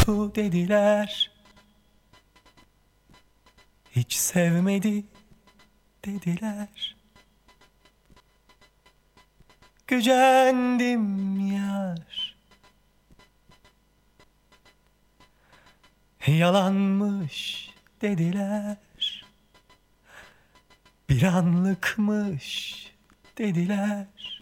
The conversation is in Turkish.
unuttu dediler. Hiç sevmedi dediler. Gücendim yar. Yalanmış dediler. Bir anlıkmış dediler.